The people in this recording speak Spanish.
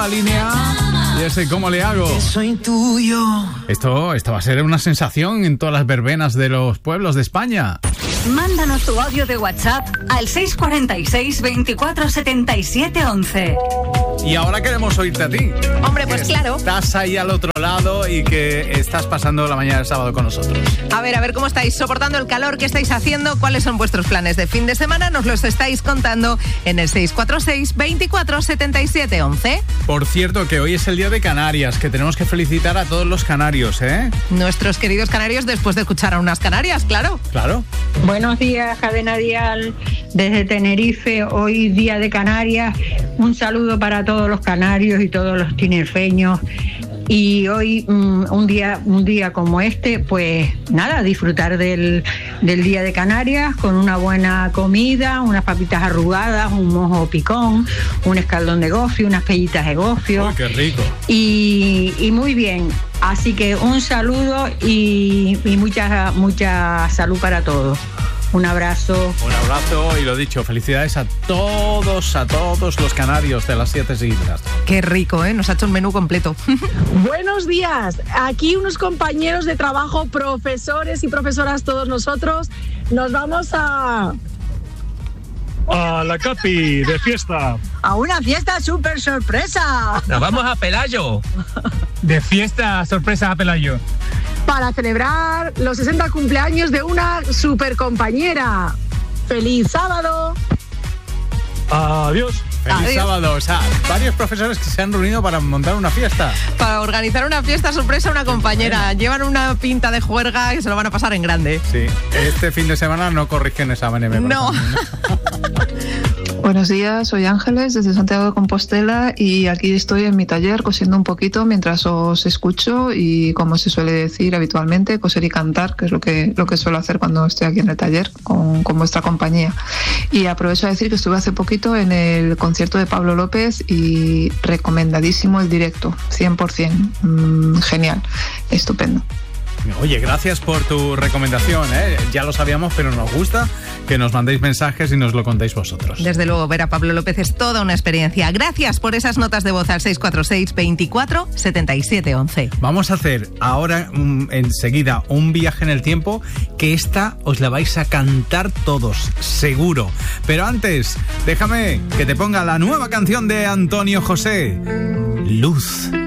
nueva línea. Y ese ¿cómo le hago? Que soy tuyo. Esto va a ser una sensación en todas las verbenas de los pueblos de España. Mándanos tu audio de WhatsApp al 646 24 77 11. Y ahora queremos oírte a ti. Hombre, pues claro. Estás ahí al otro lado y que estás pasando la mañana del sábado con nosotros. A ver cómo estáis soportando el calor, qué estáis haciendo, cuáles son vuestros planes de fin de semana. Nos los estáis contando en el 646 24 77 11. Por cierto, que hoy es el día de Canarias, que tenemos que felicitar a todos los canarios, ¿eh? Nuestros queridos canarios después de escuchar a unas Canarias, claro. Claro. Buenos días, Cadena Dial, desde Tenerife, hoy día de Canarias. Un saludo para todos los canarios y todos los tinerfeños. Y hoy, un día como este, pues nada, disfrutar del día de Canarias con una buena comida, unas papitas arrugadas, un mojo picón, un escaldón de gofio, unas pellitas de gofio. ¡Uy, qué rico! Y muy bien. Así que un saludo y mucha salud para todos. Un abrazo. Un abrazo y lo dicho, felicidades a todos los canarios de las 7 islas. Qué rico, ¿eh? Nos ha hecho un menú completo. Buenos días. Aquí unos compañeros de trabajo, profesores y profesoras, todos nosotros, nos vamos a la Capi, de fiesta. A una fiesta súper sorpresa. Nos vamos a Pelayo. De fiesta sorpresa a Pelayo. para celebrar los 60 cumpleaños de una super compañera. ¡Feliz sábado! Adiós. Feliz sábado. O sea, varios profesores que se han reunido para montar una fiesta. Para organizar una fiesta sorpresa a una compañera. Llevan una pinta de juerga y se lo van a pasar en grande. Sí, este fin de semana no corrigen exámenes. No. Buenos días, soy Ángeles desde Santiago de Compostela y aquí estoy en mi taller cosiendo un poquito mientras os escucho y, como se suele decir habitualmente, coser y cantar, que es lo que suelo hacer cuando estoy aquí en el taller con vuestra compañía. Y aprovecho a decir que estuve hace poquito en el concierto de Pablo López y recomendadísimo el directo, 100%, genial, estupendo. Oye, gracias por tu recomendación, ¿eh? Ya lo sabíamos, pero nos gusta que nos mandéis mensajes y nos lo contéis vosotros. Desde luego, ver a Pablo López es toda una experiencia. Gracias por esas notas de voz al 646 24 77 11. Vamos a hacer ahora enseguida un viaje en el tiempo, que esta os la vais a cantar todos, seguro. Pero antes, déjame que te ponga la nueva canción de Antonio José, Luz.